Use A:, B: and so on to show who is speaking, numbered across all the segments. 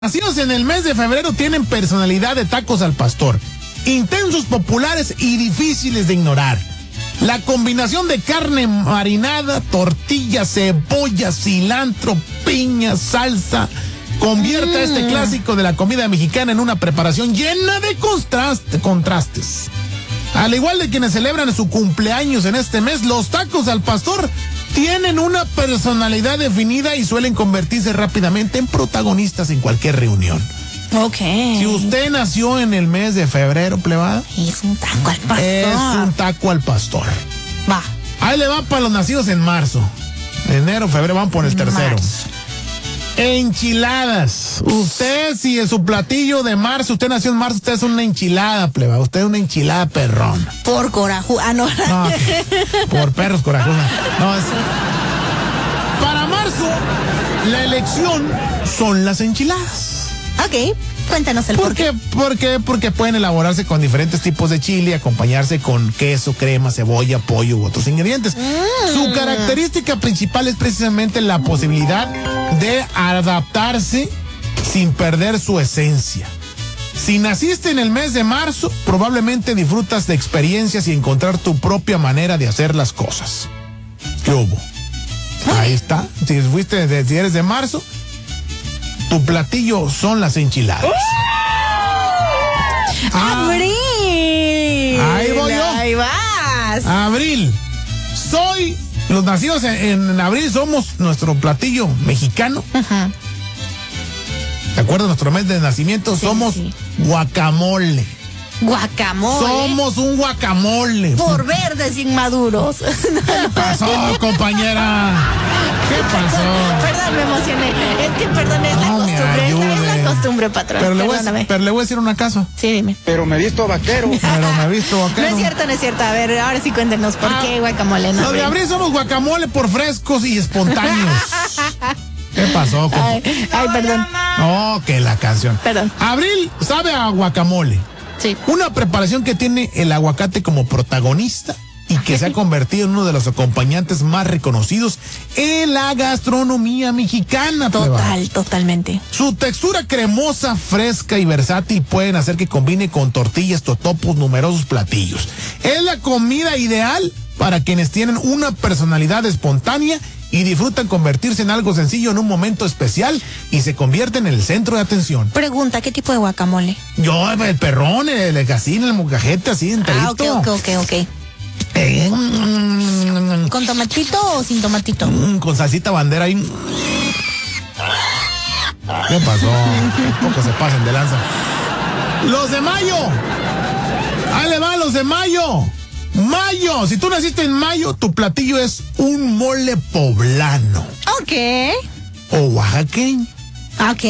A: Nacidos en el mes de febrero tienen personalidad de tacos al pastor, intensos, populares y difíciles de ignorar. La combinación de carne marinada, tortilla, cebolla, cilantro, piña, salsa, convierte a este clásico de la comida mexicana en una preparación llena de contrastes. Al igual de quienes celebran su cumpleaños en este mes, los tacos al pastor tienen una personalidad definida y suelen convertirse rápidamente en protagonistas en cualquier reunión.
B: Ok.
A: Si usted nació en el mes de febrero, plebada,
B: es un taco al pastor.
A: es un taco al pastor.
B: Va.
A: Ahí le va para los nacidos en marzo. Enero, febrero, van por el tercero.
B: Marzo.
A: Enchiladas. Usted, si en su platillo de marzo, usted nació en marzo, usted es una enchilada, pleba. Usted es una enchilada perrón.
B: Por corajú. Ah, no.
A: No, por perros corajosos. No, es... Para marzo, la elección son las enchiladas.
B: Ok. Cuéntanos el por qué.
A: Porque pueden elaborarse con diferentes tipos de chile, acompañarse con queso, crema, cebolla, pollo u otros ingredientes. Su característica principal es precisamente la posibilidad de adaptarse sin perder su esencia. Si naciste en el mes de marzo, probablemente disfrutas de experiencias y encontrar tu propia manera de hacer las cosas. ¿Qué hubo? Ahí está. Si eres de marzo, tu platillo son las enchiladas.
B: ¡Abril!
A: Ahí voy yo.
B: Ahí vas.
A: Abril. Los nacidos en abril somos nuestro platillo mexicano.
B: Ajá.
A: ¿De acuerdo? Nuestro mes de nacimiento somos guacamole.
B: Guacamole.
A: Somos un guacamole.
B: Por verdes inmaduros.
A: ¿Qué pasó, compañera? ¿Qué pasó?
B: Perdón, me emocioné. Es que, perdón, es la
A: No me
B: costumbre.
A: ayude.
B: Es la costumbre, patrón.
A: Pero le voy a decir una cosa.
B: Sí, dime.
C: Pero me he visto vaquero.
A: Pero me he visto
B: No
A: vaquero.
B: es cierto, no es cierto. A ver, ahora sí cuéntenos por qué guacamole. No,
A: Los de abril somos guacamole por frescos y espontáneos. ¿Qué pasó, compa?
B: Ay, perdón.
A: Oh, que la canción.
B: Perdón.
A: Abril sabe a guacamole.
B: Sí.
A: Una preparación que tiene el aguacate como protagonista y que se ha convertido en uno de los acompañantes más reconocidos en la gastronomía mexicana.
B: Totalmente.
A: Su textura cremosa, fresca y versátil pueden hacer que combine con tortillas, totopos, numerosos platillos. Es la comida ideal para quienes tienen una personalidad espontánea y disfrutan convertirse en algo sencillo en un momento especial y se convierten en el centro de atención.
B: Pregunta, ¿qué tipo de guacamole?
A: Yo, el perrón, el casín, el mocajete, así enterito.
B: Ok. ¿Con tomatito o sin tomatito?
A: Con salsita bandera ahí. ¿Qué pasó? Poco se pasen de lanza. Los de mayo. Ahí le va, los de mayo. Mayo. Si tú naciste en mayo, tu platillo es un mole poblano.
B: Ok.
A: O oaxaqueño.
B: Ok.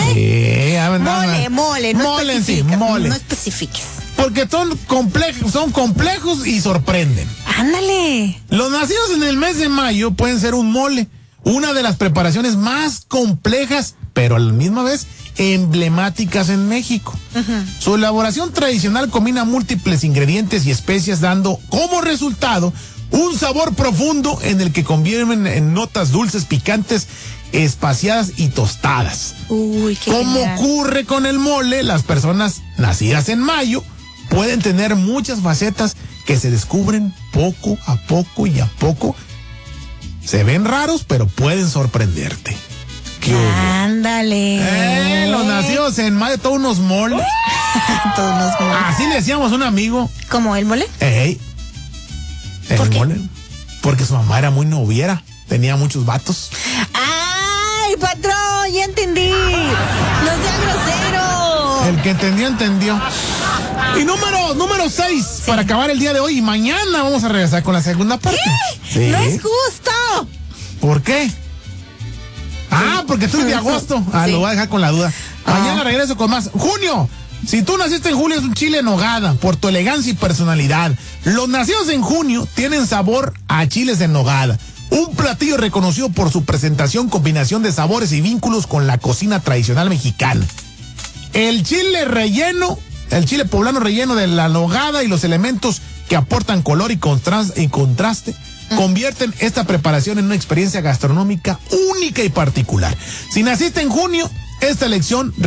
B: Mole.
A: Mole en sí, mole.
B: No especifiques.
A: Porque son complejos y sorprenden.
B: Ándale.
A: Los nacidos en el mes de mayo pueden ser un mole, una de las preparaciones más complejas, pero a la misma vez emblemáticas en México. Su elaboración tradicional combina múltiples ingredientes y especias, dando como resultado un sabor profundo en el que convierten en notas dulces, picantes, espaciadas y tostadas.
B: Uy, qué
A: Como
B: genial.
A: ocurre con el mole, las personas nacidas en mayo pueden tener muchas facetas que se descubren poco a poco y a poco. Se ven raros, pero pueden sorprenderte. ¿Qué hubo?
B: Ándale.
A: Los nacidos en mayo, todos unos moles.
B: Todos unos moles.
A: Así le decíamos a un amigo.
B: ¿Cómo el mole?
A: El
B: ¿Por qué?
A: mole. Porque su mamá era muy noviera. Tenía muchos vatos.
B: ¡Ay, patrón! Ya entendí. No sea grosero.
A: El que entendió, entendió. Y número 6, para acabar el día de hoy. Y mañana vamos a regresar con la segunda parte.
B: ¿Qué?
A: Sí.
B: No es justo.
A: ¿Por qué? Porque tú eres de agosto.
B: Sí.
A: Lo voy a dejar con la duda. Mañana regreso con más. Junio. Si tú naciste en julio, es un chile en nogada por tu elegancia y personalidad. Los nacidos en junio tienen sabor a chiles en nogada. Un platillo reconocido por su presentación, combinación de sabores y vínculos con la cocina tradicional mexicana. El chile poblano relleno de la nogada y los elementos que aportan color y contraste convierten esta preparación en una experiencia gastronómica única y particular. Si naciste en junio, esta elección